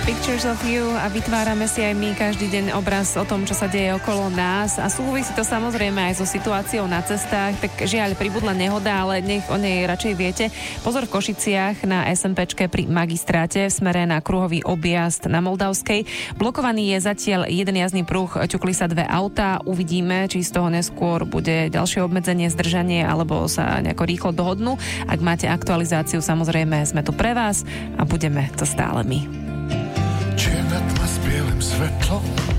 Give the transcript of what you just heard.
Pictures of You a vytvárame si aj my každý deň obraz o tom, čo sa deje okolo nás a súvisí to samozrejme aj so situáciou na cestách, tak žiaľ pribudla nehoda, ale nech o nej radšej viete. Pozor v Košiciach na SMPčke pri magistráte v smere na kruhový objazd na Moldavskej. Blokovaný je zatiaľ jeden jazdný pruh, ťukli sa dve autá, uvidíme, či z toho neskôr bude ďalšie obmedzenie, zdržanie alebo sa nejako rýchlo dohodnú. Ak máte aktualizáciu, samozrejme sme tu pre vás a budeme to stále my. Čierna tma s bielým svetlom,